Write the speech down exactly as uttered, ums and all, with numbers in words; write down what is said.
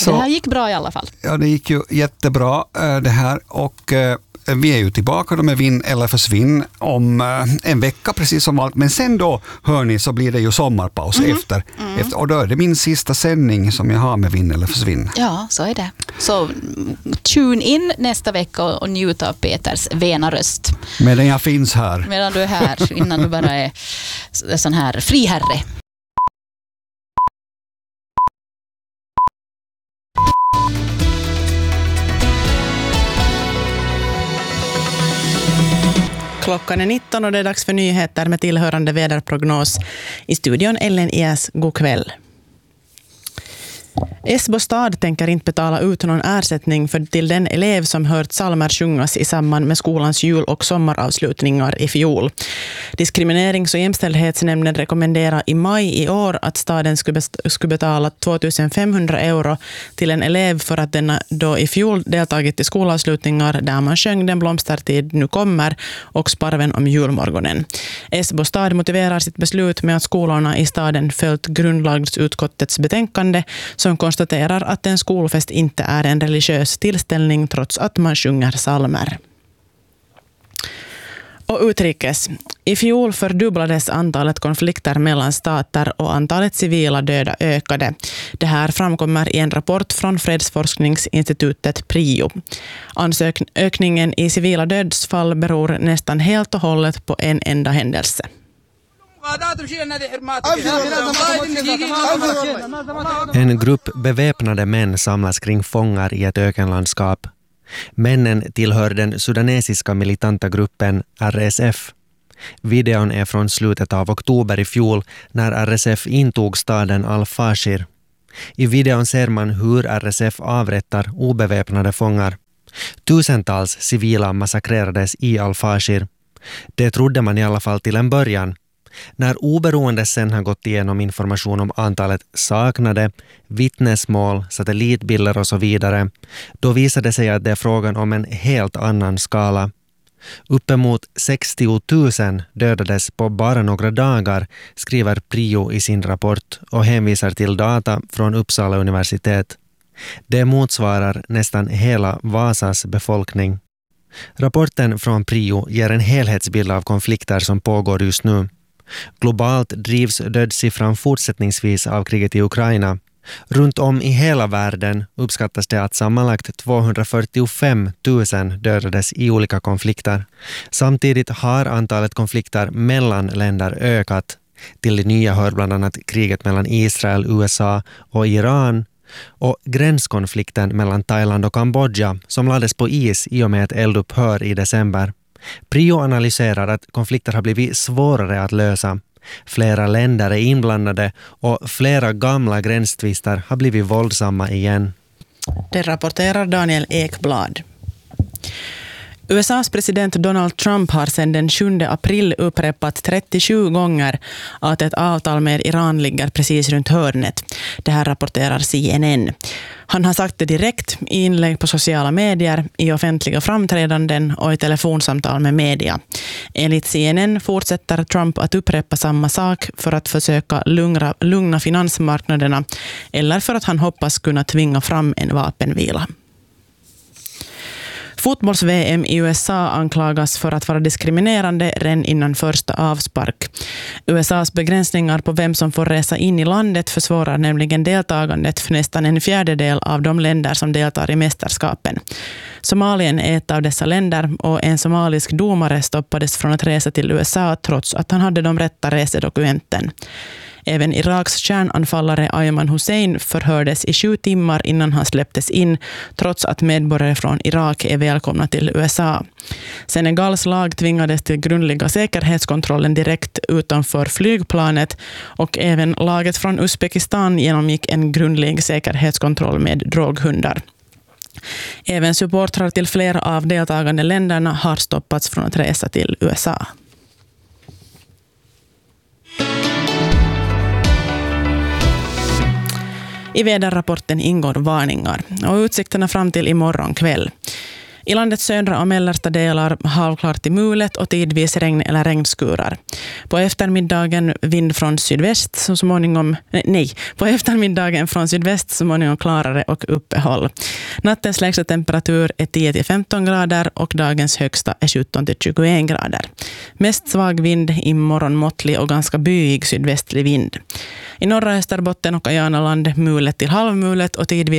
Så, det här gick bra i alla fall. Ja, det gick ju jättebra det här, och vi är ju tillbaka då med Vinn eller försvinn om en vecka precis som allt. Men sen då, hör ni, så blir det ju sommarpaus mm. efter, mm. efter. Och då är det min sista sändning som jag har med Vinn eller försvinn. Ja, så är det. Så tune in nästa vecka och njut av Peters vena röst. Medan jag finns här. Medan du är här, innan du bara är sån här friherre. Klockan är nitton och det är dags för nyheter med tillhörande väderprognos. I studion Ellen Ias, god kväll. Esbo stad tänker inte betala ut någon ersättning för till den elev som hört psalmer sjungas i samband med skolans jul- och sommaravslutningar i fjol. Diskriminerings- och jämställdhetsnämnden rekommenderar i maj i år att staden skulle betala tvåtusenfemhundra euro till en elev för att denna då i fjol deltagit i skolavslutningar där man sjöng Den blomstertid nu kommer och Sparven om julmorgonen. Esbo stad motiverar sitt beslut med att skolorna i staden följt grundlagsutskottets betänkande som konstaterar att en skolfest inte är en religiös tillställning trots att man sjunger psalmer. Och utrikes. I fjol fördubblades antalet konflikter mellan stater och antalet civila döda ökade. Det här framkommer i en rapport från fredsforskningsinstitutet PRIO. Ansökningen i civila dödsfall beror nästan helt och hållet på en enda händelse. En grupp beväpnade män samlas kring fångar i ett ökenlandskap. Männen tillhör den sudanesiska militanta gruppen R S F. Videon är från slutet av oktober i fjol när R S F intog staden Al-Fashir. I videon ser man hur R S F avrättar obeväpnade fångar. Tusentals civila massakrerades i Al-Fashir. Det trodde man i alla fall till en början. När oberoende sen har gått igenom information om antalet saknade, vittnesmål, satellitbilder och så vidare, då visade det sig att det är frågan om en helt annan skala. Uppemot sextio tusen dödades på bara några dagar, skriver PRIO i sin rapport och hänvisar till data från Uppsala universitet. Det motsvarar nästan hela Vasas befolkning. Rapporten från PRIO ger en helhetsbild av konflikter som pågår just nu. Globalt drivs dödssiffran fortsättningsvis av kriget i Ukraina. Runt om i hela världen uppskattas det att sammanlagt tvåhundrafyrtiofem tusen dödades i olika konflikter. Samtidigt har antalet konflikter mellan länder ökat. Till det nya hör bland annat kriget mellan Israel, U S A och Iran och gränskonflikten mellan Thailand och Kambodja som lades på is i och med ett eldupphör i december. PRIO analyserar att konflikter har blivit svårare att lösa. Flera länder är inblandade och flera gamla gränstvister har blivit våldsamma igen. Det rapporterar Daniel Ekblad. U S A:s president Donald Trump har sedan den sjunde april upprepat trettiosju gånger att ett avtal med Iran ligger precis runt hörnet. Det här rapporterar C N N. Han har sagt det direkt i inlägg på sociala medier, i offentliga framträdanden och i telefonsamtal med media. Enligt C N N fortsätter Trump att upprepa samma sak för att försöka lugna, lugna finansmarknaderna eller för att han hoppas kunna tvinga fram en vapenvila. Fotbolls-V M i U S A anklagas för att vara diskriminerande redan innan första avspark. U S A:s begränsningar på vem som får resa in i landet försvårar nämligen deltagandet för nästan en fjärdedel av de länder som deltar i mästerskapen. Somalien är ett av dessa länder och en somalisk domare stoppades från att resa till U S A trots att han hade de rätta resedokumenten. Även Iraks kärnanfallare Ayman Hussein förhördes i sju timmar innan han släpptes in, trots att medborgare från Irak är välkomna till U S A. Senegals lag tvingades till grundliga säkerhetskontrollen direkt utanför flygplanet och även laget från Uzbekistan genomgick en grundlig säkerhetskontroll med droghundar. Även supportrar till flera av deltagande länderna har stoppats från att resa till U S A. I väderrapporten ingår varningar och utsikterna fram till imorgon kväll. I landets södra och mellersta delar halvklart till mulet och tidvis regn eller regnskurar. På eftermiddagen vind från sydväst, så småningom, nej, på eftermiddagen från sydväst så småningom klarare och uppehåll. Nattens lägsta temperatur är tio till femton grader och dagens högsta är sjutton till tjugoen grader. Mest svag vind, imorgon måttlig och ganska byig sydvästlig vind. I norra Österbotten och Ajanaland mulet till halvmulet och tidvis